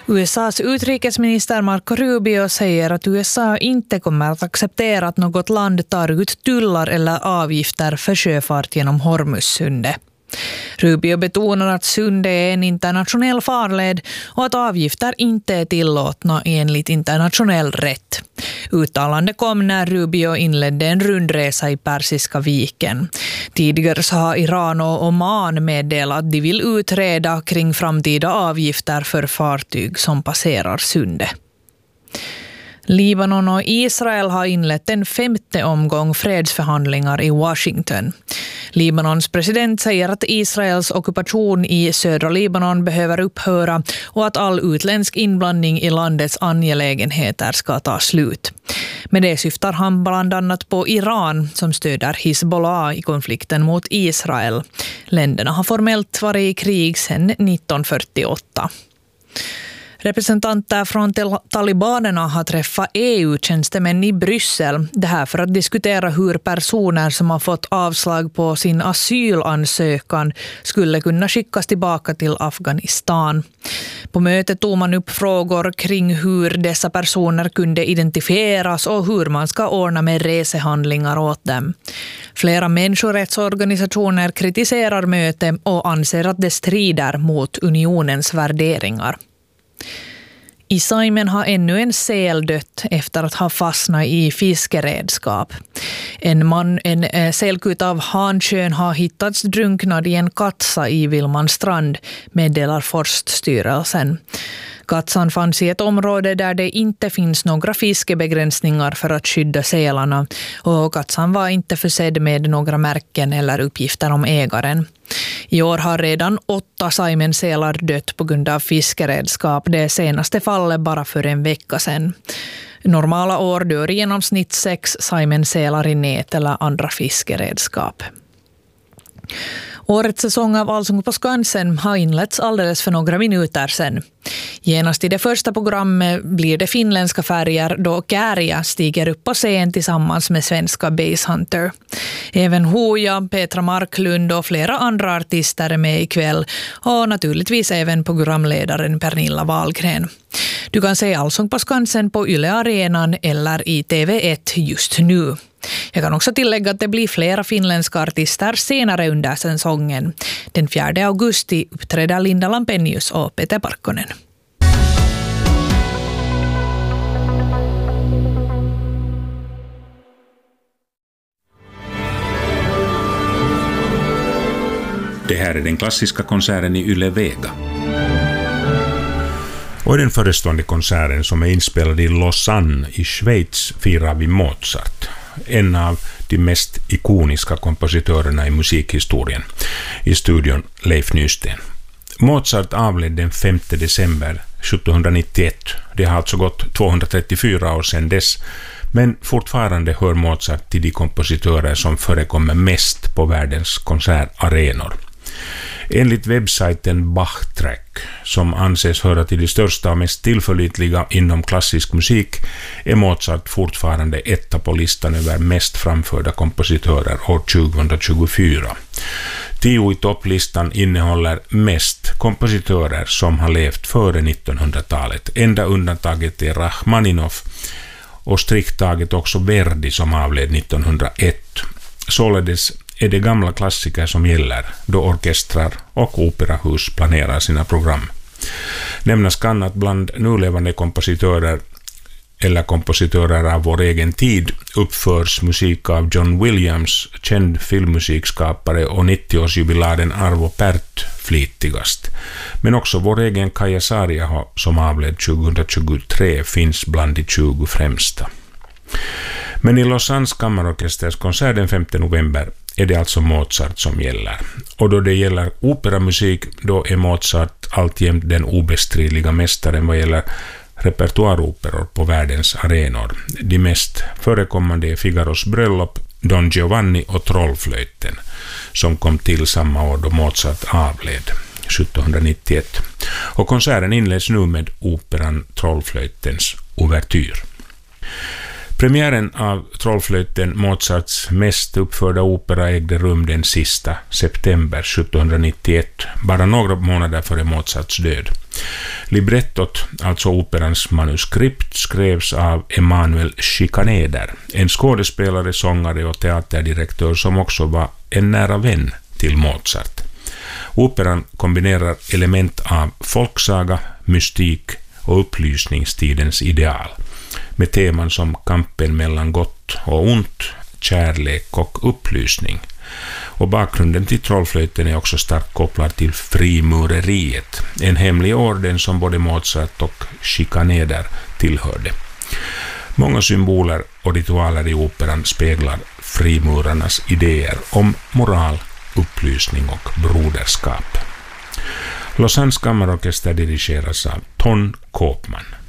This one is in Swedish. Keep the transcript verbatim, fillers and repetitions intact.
U S A:s utrikesminister Marco Rubio säger att U S A inte kommer att acceptera att något land tar ut tullar eller avgifter för sjöfart genom Hormuzsundet. Rubio betonar att sundet är en internationell farled och att avgifter inte är tillåtna enligt internationell rätt. Uttalande kom när Rubio inledde en rundresa i Persiska viken. Tidigare så har Iran och Oman meddelat att de vill utreda kring framtida avgifter för fartyg som passerar sundet. Libanon och Israel har inlett en femte omgång fredsförhandlingar i Washington. Libanons president säger att Israels ockupation i södra Libanon behöver upphöra och att all utländsk inblandning i landets angelägenheter ska ta slut. Med det syftar han bland annat på Iran som stöder Hizbollah i konflikten mot Israel. Länderna har formellt varit i krig sedan nitton fyrtioåtta. Representanter från talibanerna har träffat E U-tjänstemän i Bryssel. Det här för att diskutera hur personer som har fått avslag på sin asylansökan skulle kunna skickas tillbaka till Afghanistan. På mötet tog man upp frågor kring hur dessa personer kunde identifieras och hur man ska ordna med resehandlingar åt dem. Flera människorättsorganisationer kritiserar mötet och anser att det strider mot unionens värderingar. I Saimen har ännu en säl dött efter att ha fastnat i fiskeredskap. En man, en sälkut av hankön har hittats drunknad i en katsa i Vilmanstrand, meddelar Forststyrelsen. Katsan fanns i ett område där det inte finns några fiskebegränsningar för att skydda sälarna och katsan var inte försedd med några märken eller uppgifter om ägaren. I år har redan åtta Saimensälar dött på grund av fiskeredskap, det senaste fallet bara för en vecka sedan. Normala år dör i genomsnitt sex Saimensälar i nät eller andra fiskeredskap. Årets säsong av Allsång på Skansen har inletts alldeles för några minuter sedan. Genast i det första programmet blir det finländska färger då Käärijä stiger upp på scen tillsammans med svenska Basshunter. Även Hooja, Petra Marklund och flera andra artister är med ikväll och naturligtvis även programledaren Pernilla Wahlgren. Du kan se Allsång på Skansen på Yle Arenan eller i T V ett just nu. Jag kan också tillägga att det blir flera finländska artister senare under säsongen. Den fjärde augusti uppträder Linda Lampenius och Peter Parkkonen. Det här är den klassiska konserten i Yle Vega. Och i den förestående konserten som är inspelad i Lausanne i Schweiz firar vi Mozart. En av de mest ikoniska kompositörerna i musikhistorien. I studion Leif Nysten. Mozart avled den femte december sjuttonhundranittioett. Det har alltså gått tvåhundratrettiofyra år sedan dess. Men fortfarande hör Mozart till de kompositörer som förekommer mest på världens konsertarenor. Enligt webbsajten Bachtrack, som anses höra till de största och mest tillförlitliga inom klassisk musik, är Mozart fortfarande etta på listan över mest framförda kompositörer år tjugohundratjugofyra. Tio i topplistan innehåller mest kompositörer som har levt före nittonhundratalet. Enda undantaget är Rachmaninoff och strikt taget också Verdi som avled nittonhundraett. Således är det gamla klassiker som gäller då orkestrar och operahus planerar sina program. Nämnas kan att bland nulevande kompositörer eller kompositörer av vår egen tid uppförs musik av John Williams, känd filmmusikskapare och nittioårsjubiladen Arvo Pärt flitigast. Men också vår egen Kaija Saariaho som avled tjugohundratjugotre finns bland de tjugo främsta. Men i Lausannes kammarorkesters konsert den femte november är det alltså Mozart som gäller. Och då det gäller operamusik, då är Mozart alltjämt den obestridliga mästaren vad gäller repertoaroperor på världens arenor. De mest förekommande är Figaros bröllop, Don Giovanni och Trollflöjten, som kom till samma år då Mozart avled, sjuttonhundranittioett. Och konserten inleds nu med operan Trollflöjtens ouvertyr. Premiären av Trollflöjten, Mozarts mest uppförda opera, ägde rum den sista september sjuttonhundranittioett, bara några månader före Mozarts död. Librettot, alltså operans manuskript, skrevs av Emanuel Schikaneder, en skådespelare, sångare och teaterdirektör som också var en nära vän till Mozart. Operan kombinerar element av folksaga, mystik och upplysningstidens ideal, med teman som kampen mellan gott och ont, kärlek och upplysning. Och bakgrunden till trollflöjten är också starkt kopplad till frimureriet, en hemlig orden som både Mozart och Schikaneder tillhörde. Många symboler och ritualer i operan speglar frimurarnas idéer om moral, upplysning och broderskap. Lausannes kammarorkester dirigeras av Ton Koopman.